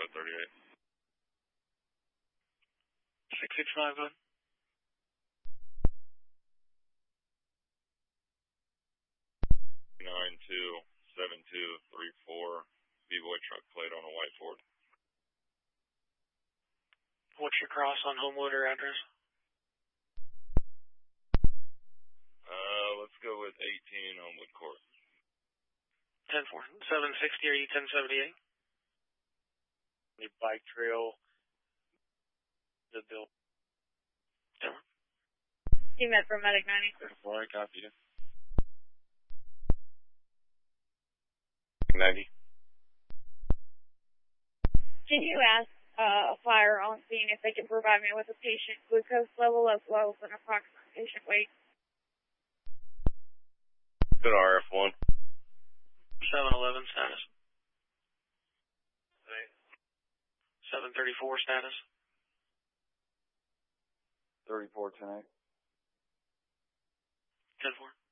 38. 665, go ahead. 927234 B-Boy truck plate on a white Ford. What's your cross on Homewood or address? Let's go with 18 Homewood Court. 10-4. 760, are you 1078? Your bike trail, the bill. 10-4. You met for Medic 90. 4, I copy you. 90. Can you ask a fire on scene if they can provide me with a patient glucose level as well as an approximate patient weight? Good RF1. 711 status. 734 status. 34 tonight. 10-4.